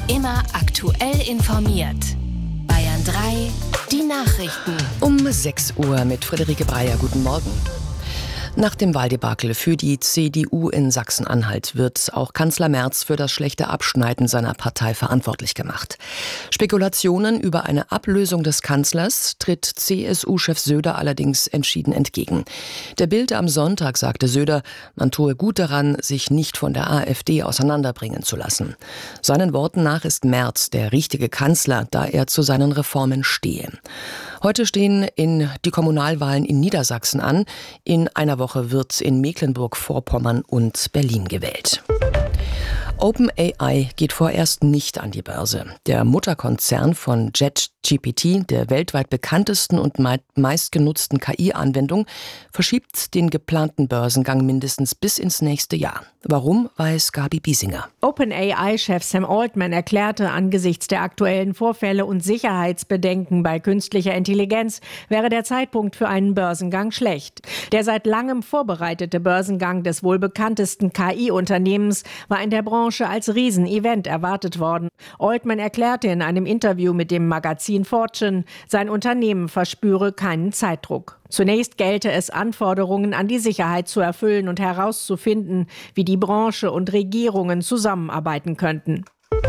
Immer aktuell informiert. Bayern 3, die Nachrichten. Um 6 Uhr mit Friederike Breyer. Guten Morgen. Nach dem Wahldebakel für die CDU in Sachsen-Anhalt wird auch Kanzler Merz für das schlechte Abschneiden seiner Partei verantwortlich gemacht. Spekulationen über eine Ablösung des Kanzlers tritt CSU-Chef Söder allerdings entschieden entgegen. Der Bild am Sonntag sagte Söder, man tue gut daran, sich nicht von der AfD auseinanderbringen zu lassen. Seinen Worten nach ist Merz der richtige Kanzler, da er zu seinen Reformen stehe. Heute stehen die Kommunalwahlen in Niedersachsen an. In einer Woche wird in Mecklenburg-Vorpommern und Berlin gewählt. OpenAI geht vorerst nicht an die Börse. Der Mutterkonzern von ChatGPT, der weltweit bekanntesten und meistgenutzten KI-Anwendung, verschiebt den geplanten Börsengang mindestens bis ins nächste Jahr. Warum, weiß Gabi Biesinger. OpenAI-Chef Sam Altman erklärte, angesichts der aktuellen Vorfälle und Sicherheitsbedenken bei künstlicher Intelligenz wäre der Zeitpunkt für einen Börsengang schlecht. Der seit langem vorbereitete Börsengang des wohl bekanntesten KI-Unternehmens war in der Branche als Riesenevent erwartet worden. Altman erklärte in einem Interview mit dem Magazin Fortune, sein Unternehmen verspüre keinen Zeitdruck. Zunächst gelte es, Anforderungen an die Sicherheit zu erfüllen und herauszufinden, wie die Branche und Regierungen zusammenarbeiten könnten.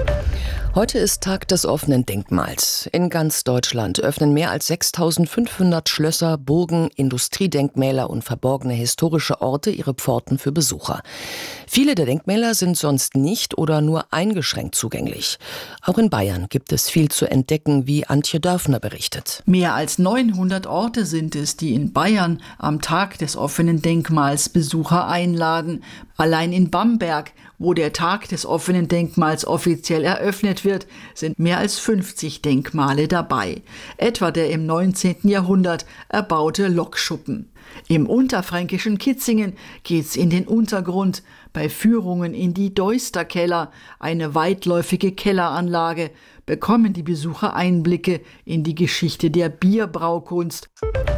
Heute ist Tag des offenen Denkmals. In ganz Deutschland öffnen mehr als 6.500 Schlösser, Burgen, Industriedenkmäler und verborgene historische Orte ihre Pforten für Besucher. Viele der Denkmäler sind sonst nicht oder nur eingeschränkt zugänglich. Auch in Bayern gibt es viel zu entdecken, wie Antje Dörfner berichtet. Mehr als 900 Orte sind es, die in Bayern am Tag des offenen Denkmals Besucher einladen. Allein in Bamberg, wo der Tag des offenen Denkmals offiziell eröffnet wird, sind mehr als 50 Denkmale dabei. Etwa der im 19. Jahrhundert erbaute Lokschuppen. Im unterfränkischen Kitzingen geht's in den Untergrund, bei Führungen in die Deusterkeller, eine weitläufige Kelleranlage, bekommen die Besucher Einblicke in die Geschichte der Bierbraukunst.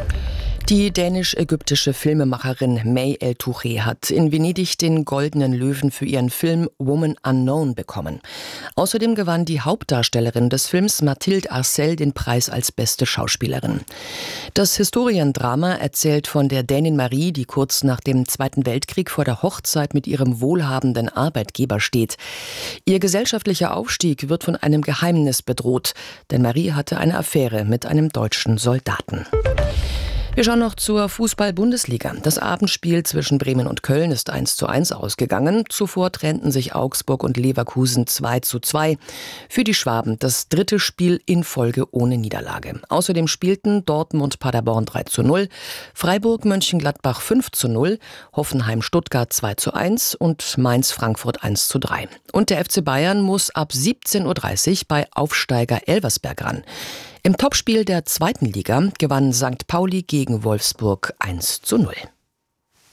Die dänisch-ägyptische Filmemacherin May El-Touché hat in Venedig den Goldenen Löwen für ihren Film Woman Unknown bekommen. Außerdem gewann die Hauptdarstellerin des Films Mathilde Arcel den Preis als beste Schauspielerin. Das Historiendrama erzählt von der Dänin Marie, die kurz nach dem Zweiten Weltkrieg vor der Hochzeit mit ihrem wohlhabenden Arbeitgeber steht. Ihr gesellschaftlicher Aufstieg wird von einem Geheimnis bedroht, denn Marie hatte eine Affäre mit einem deutschen Soldaten. Wir schauen noch zur Fußball-Bundesliga. Das Abendspiel zwischen Bremen und Köln ist 1:1 ausgegangen. Zuvor trennten sich Augsburg und Leverkusen 2:2. Für die Schwaben das dritte Spiel in Folge ohne Niederlage. Außerdem spielten Dortmund-Paderborn 3:0, Freiburg-Mönchengladbach 5:0, Hoffenheim-Stuttgart 2:1 und Mainz-Frankfurt 1:3. Und der FC Bayern muss ab 17:30 Uhr bei Aufsteiger Elversberg ran. Im Topspiel der zweiten Liga gewann St. Pauli gegen Wolfsburg 1:0.